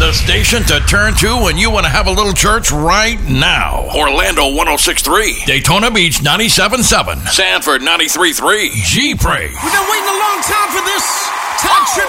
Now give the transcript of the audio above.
The station to turn to when you want to have a little church right now. Orlando 106.3, Daytona Beach 97.7, Sanford 93.3, G-Praise. We've been waiting a long time for this. Todd Tripp